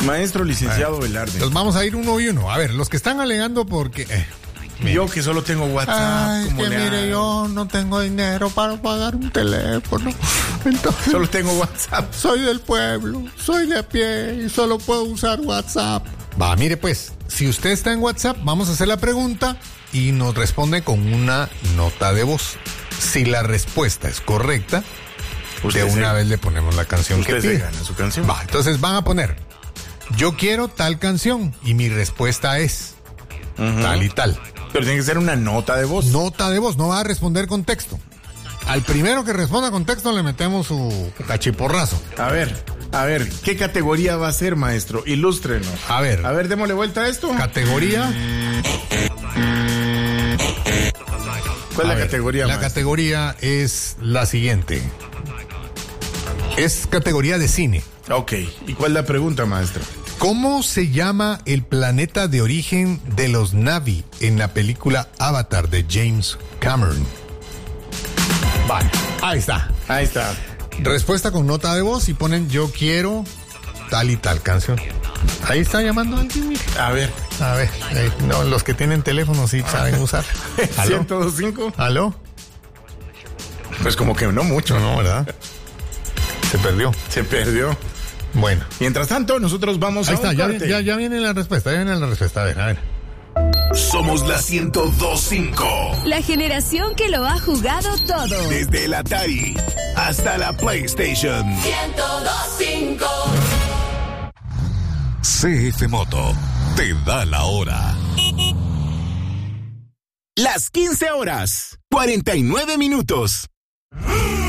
Maestro licenciado Velarde. Los vamos a ir uno y uno. A ver, los que están alegando porque... yo que solo tengo WhatsApp. Ay, que mire, yo no tengo dinero para pagar un teléfono. Entonces, solo tengo WhatsApp. Soy del pueblo, soy de a pie y solo puedo usar WhatsApp. Va, mire pues, si usted está en WhatsApp, vamos a hacer la pregunta y nos responde con una nota de voz. Si la respuesta es correcta, de una vez le ponemos la canción que pide. Usted se gana su canción. Va, entonces van a poner, yo quiero tal canción y mi respuesta es tal y tal. Pero tiene que ser una nota de voz. Nota de voz, no va a responder con texto. Al primero que responda con texto le metemos su cachiporrazo. A ver, ¿qué categoría va a ser, maestro? Ilústrenos. A ver, démosle vuelta a esto. Categoría. ¿Cuál es la categoría, La categoría es la siguiente. Es categoría de cine. Ok, ¿y cuál es la pregunta, maestro? ¿Cómo se llama el planeta de origen de los Na'vi en la película Avatar de James Cameron? Vale, ahí está. Respuesta con nota de voz y ponen yo quiero tal y tal canción. Ahí está llamando alguien, mire. A ver, no, los que tienen teléfono sí saben usar. ¿Aló? 125. ¿Aló? Pues como que no mucho. No, ¿verdad? Se perdió. Bueno. Mientras tanto, nosotros vamos ahí a un corte. Ya viene la respuesta, A ver. Somos la 102.5. La generación que lo ha jugado todo. Desde el Atari hasta la PlayStation. 102.5. CF Moto te da la hora. Las 15 horas, 49 minutos.